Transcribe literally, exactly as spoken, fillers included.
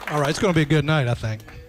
All right, it's going to be a good night, I think.